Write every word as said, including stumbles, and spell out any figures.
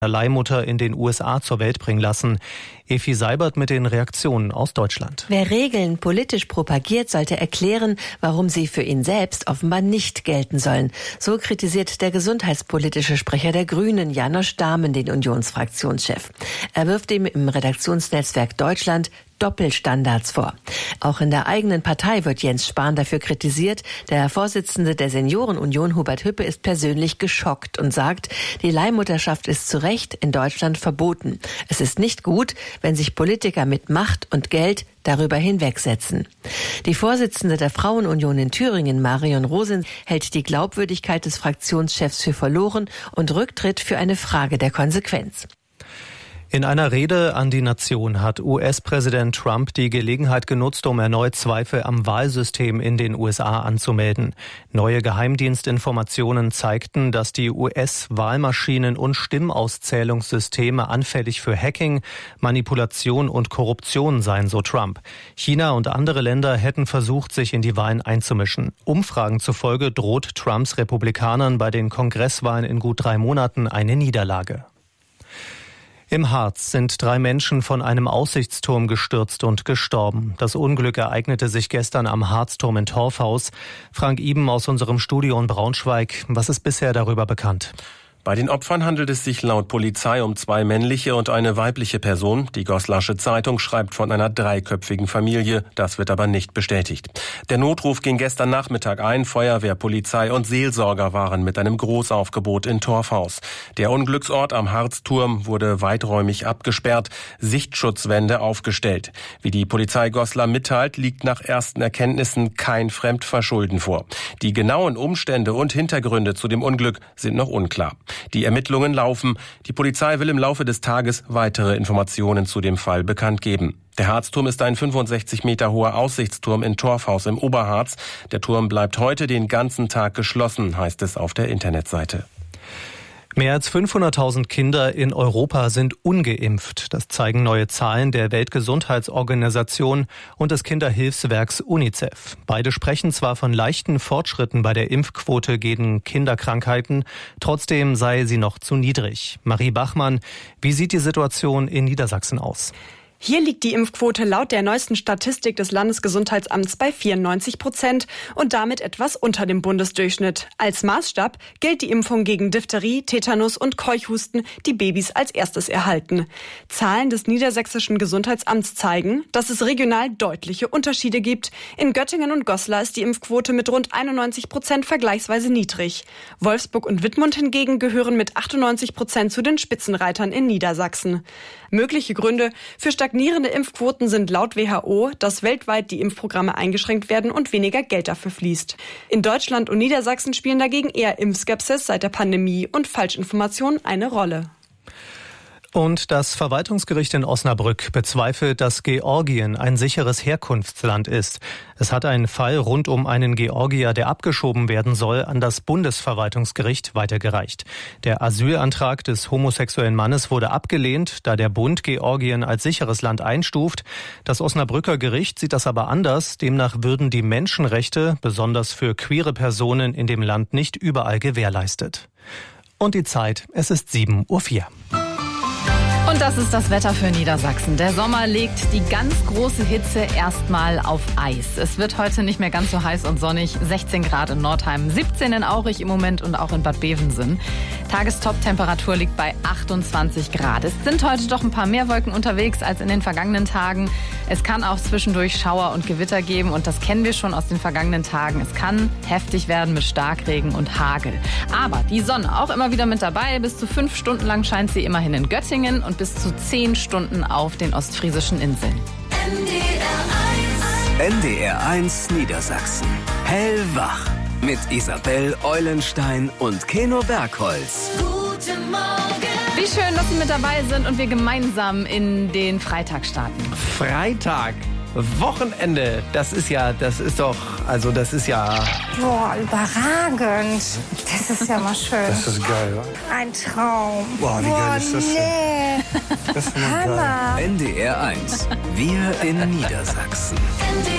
Leihmutter in den U S A zur Welt bringen lassen. Efi Seibert mit den Reaktionen aus Deutschland. Wer Regeln politisch propagiert, sollte erklären, warum sie für ihn selbst offenbar nicht gelten sollen. So kritisiert der gesundheitspolitische Sprecher der Grünen, Janosch Dahmen, den Unionsfraktionschef. Er wirft ihm im Redaktionsnetzwerk Deutschland Doppelstandards vor. Auch in der eigenen Partei wird Jens Spahn dafür kritisiert. Der Vorsitzende der Seniorenunion, Hubert Hüppe, ist persönlich geschockt und sagt, die Leihmutterschaft ist zu Recht in Deutschland verboten. Es ist nicht gut, wenn sich Politiker mit Macht und Geld darüber hinwegsetzen. Die Vorsitzende der Frauenunion in Thüringen, Marion Rosen, hält die Glaubwürdigkeit des Fraktionschefs für verloren und Rücktritt für eine Frage der Konsequenz. In einer Rede an die Nation hat U S-Präsident Trump die Gelegenheit genutzt, um erneut Zweifel am Wahlsystem in den U S A anzumelden. Neue Geheimdienstinformationen zeigten, dass die U S-Wahlmaschinen und Stimmauszählungssysteme anfällig für Hacking, Manipulation und Korruption seien, so Trump. China und andere Länder hätten versucht, sich in die Wahlen einzumischen. Umfragen zufolge droht Trumps Republikanern bei den Kongresswahlen in gut drei Monaten eine Niederlage. Im Harz sind drei Menschen von einem Aussichtsturm gestürzt und gestorben. Das Unglück ereignete sich gestern am Harzturm in Torfhaus. Frank Iben aus unserem Studio in Braunschweig. Was ist bisher darüber bekannt? Bei den Opfern handelt es sich laut Polizei um zwei männliche und eine weibliche Person. Die Goslasche Zeitung schreibt von einer dreiköpfigen Familie. Das wird aber nicht bestätigt. Der Notruf ging gestern Nachmittag ein. Feuerwehr, Polizei und Seelsorger waren mit einem Großaufgebot in Torfhaus. Der Unglücksort am Harzturm wurde weiträumig abgesperrt, Sichtschutzwände aufgestellt. Wie die Polizei Goslar mitteilt, liegt nach ersten Erkenntnissen kein Fremdverschulden vor. Die genauen Umstände und Hintergründe zu dem Unglück sind noch unklar. Die Ermittlungen laufen. Die Polizei will im Laufe des Tages weitere Informationen zu dem Fall bekannt geben. Der Harzturm ist ein fünfundsechzig Meter hoher Aussichtsturm in Torfhaus im Oberharz. Der Turm bleibt heute den ganzen Tag geschlossen, heißt es auf der Internetseite. Mehr als fünfhunderttausend Kinder in Europa sind ungeimpft. Das zeigen neue Zahlen der Weltgesundheitsorganisation und des Kinderhilfswerks UNICEF. Beide sprechen zwar von leichten Fortschritten bei der Impfquote gegen Kinderkrankheiten, trotzdem sei sie noch zu niedrig. Marie Bachmann, wie sieht die Situation in Niedersachsen aus? Hier liegt die Impfquote laut der neuesten Statistik des Landesgesundheitsamts bei vierundneunzig Prozent und damit etwas unter dem Bundesdurchschnitt. Als Maßstab gilt die Impfung gegen Diphtherie, Tetanus und Keuchhusten, die Babys als erstes erhalten. Zahlen des Niedersächsischen Gesundheitsamts zeigen, dass es regional deutliche Unterschiede gibt. In Göttingen und Goslar ist die Impfquote mit rund einundneunzig Prozent vergleichsweise niedrig. Wolfsburg und Wittmund hingegen gehören mit achtundneunzig Prozent zu den Spitzenreitern in Niedersachsen. Mögliche Gründe für stagnierende Impfquoten sind laut W H O, dass weltweit die Impfprogramme eingeschränkt werden und weniger Geld dafür fließt. In Deutschland und Niedersachsen spielen dagegen eher Impfskepsis seit der Pandemie und Falschinformationen eine Rolle. Und das Verwaltungsgericht in Osnabrück bezweifelt, dass Georgien ein sicheres Herkunftsland ist. Es hat einen Fall rund um einen Georgier, der abgeschoben werden soll, an das Bundesverwaltungsgericht weitergereicht. Der Asylantrag des homosexuellen Mannes wurde abgelehnt, da der Bund Georgien als sicheres Land einstuft. Das Osnabrücker Gericht sieht das aber anders. Demnach würden die Menschenrechte, besonders für queere Personen in dem Land, nicht überall gewährleistet. Und die Zeit, es ist sieben Uhr vier. Und das ist das Wetter für Niedersachsen. Der Sommer legt die ganz große Hitze erstmal auf Eis. Es wird heute nicht mehr ganz so heiß und sonnig. sechzehn Grad in Nordheim, siebzehn in Aurich im Moment und auch in Bad Bevensen. Tagestop-Temperatur liegt bei achtundzwanzig Grad. Es sind heute doch ein paar mehr Wolken unterwegs als in den vergangenen Tagen. Es kann auch zwischendurch Schauer und Gewitter geben und das kennen wir schon aus den vergangenen Tagen. Es kann heftig werden mit Starkregen und Hagel. Aber die Sonne auch immer wieder mit dabei. Bis zu fünf Stunden lang scheint sie immerhin in Göttingen und bis zu zehn Stunden auf den ostfriesischen Inseln. N D R eins Niedersachsen. Hellwach. Mit Isabel Eulenstein und Keno Bergholz. Guten Morgen. Wie schön, dass Sie mit dabei sind und wir gemeinsam in den Freitag starten. Freitag. Wochenende, das ist ja, das ist doch, also das ist ja... Boah, überragend. Das ist ja mal schön. Das ist geil, oder? Ein Traum. Boah, wie Boah, geil ist das nee. denn? Das ist mal geil. N D R eins. Wir in Niedersachsen.